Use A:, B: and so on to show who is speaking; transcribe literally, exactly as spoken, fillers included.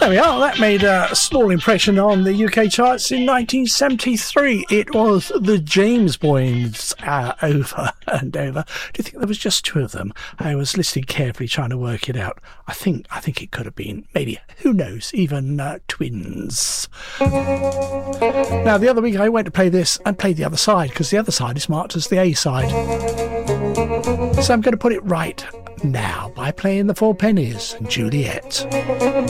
A: There we are. That made a small impression on the U K charts in nineteen seventy-three. It was the James Boys, uh, over and over. Do you think there was just two of them? I was listening carefully, trying to work it out. I think I think it could have been, maybe, who knows, even uh, twins. Now, the other week I went to play this and played the other side, because the other side is marked as the A side. So I'm going to put it right now by playing the Four Pennies and Juliet.